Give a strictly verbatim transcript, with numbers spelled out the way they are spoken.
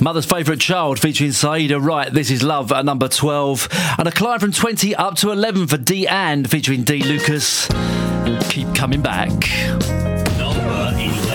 Mother's Favourite Child featuring Saida Wright. This is Love at number twelve. And a climb from twenty up to eleven for Deanne featuring D. Lucas. Keep coming back.